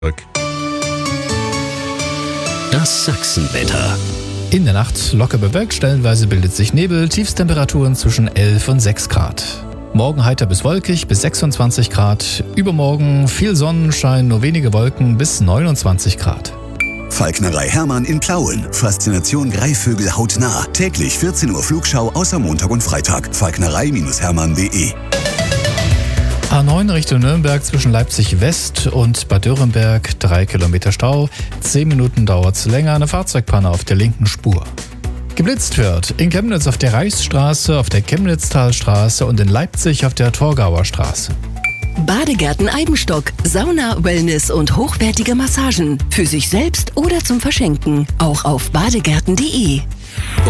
Das Sachsenwetter. In der Nacht locker bewölkt, stellenweise bildet sich Nebel, Tiefstemperaturen zwischen 11 und 6 Grad. Morgen heiter bis wolkig bis 26 Grad, übermorgen viel Sonnenschein, nur wenige Wolken bis 29 Grad. Falknerei Hermann in Plauen. Faszination Greifvögel hautnah. Täglich 14 Uhr Flugschau außer Montag und Freitag. Falknerei-hermann.de. A9 Richtung Nürnberg zwischen Leipzig West und Bad Dürrenberg 3 Kilometer Stau. 10 Minuten dauert's länger, eine Fahrzeugpanne auf der linken Spur. Geblitzt wird in Chemnitz auf der Reichsstraße, auf der Chemnitztalstraße und in Leipzig auf der Torgauer Straße. Badegärten Eibenstock, Sauna, Wellness und hochwertige Massagen. Für sich selbst oder zum Verschenken. Auch auf badegärten.de.